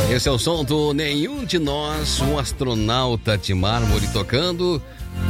Esse é o som do Nenhum de Nós, um astronauta de mármore tocando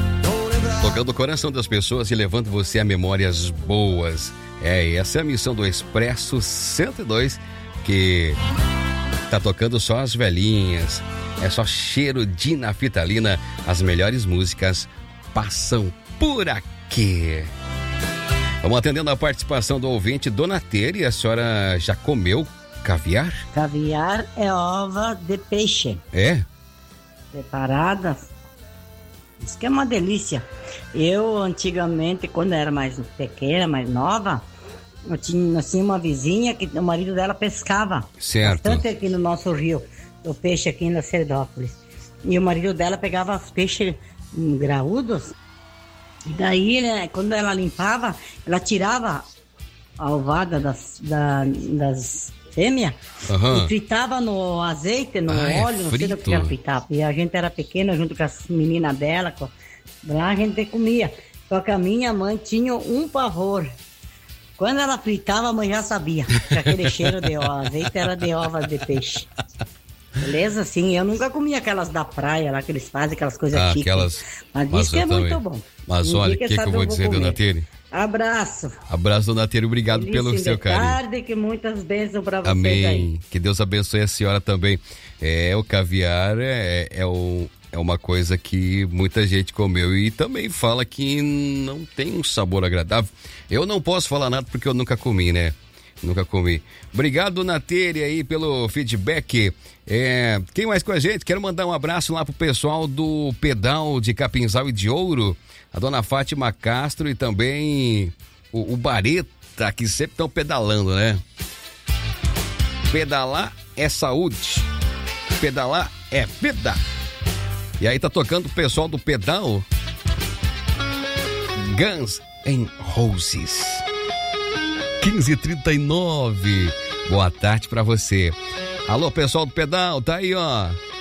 o coração das pessoas e levando você a memórias boas. Essa é a missão do Expresso 102, que tá tocando só as velhinhas. É só cheiro de naftalina. As melhores músicas passam por aqui. Vamos atendendo a participação do ouvinte, Dona Tere. A senhora já comeu caviar? Caviar é ova de peixe. É? Preparada. Isso que é uma delícia. Eu, antigamente, quando era mais pequena, mais nova, nós tínhamos uma vizinha que o marido dela pescava. Certo. Bastante aqui no nosso rio, o peixe aqui em Lacerdópolis. E o marido dela pegava os peixes graúdos. E daí, né, quando ela limpava, ela tirava a ovada das fêmeas e fritava no azeite, no óleo, não sei do que ela fritava. E a gente era pequena, junto com as meninas dela, lá a gente comia. Só que a minha mãe tinha um pavor. Quando ela fritava, a mãe já sabia que aquele cheiro de azeite era de ovas de peixe. Beleza? Sim, eu nunca comi aquelas da praia lá, que eles fazem, aquelas coisas chiques. Mas diz que é também. Muito bom. Mas olha, o que eu vou dizer, Dona Tere? Abraço. Abraço, Dona Tere. Obrigado pelo seu carinho. Tarde, que muitas bênçãos para vocês. Amém. Aí. Que Deus abençoe a senhora também. O caviar é uma coisa que muita gente comeu e também fala que não tem um sabor agradável. Eu não posso falar nada porque eu nunca comi, né? Nunca comi. Obrigado, Dona Tere, aí pelo feedback. Quem mais com a gente? Quero mandar um abraço lá pro pessoal do Pedal de Capinzal e de Ouro, a Dona Fátima Castro e também o Bareta, que sempre estão pedalando, né? Pedalar é saúde. Pedalar é vida. E aí tá tocando o pessoal do Pedal, Guns N' Roses. 15h39. Boa tarde pra você. Alô, pessoal do Pedal, tá aí, ó.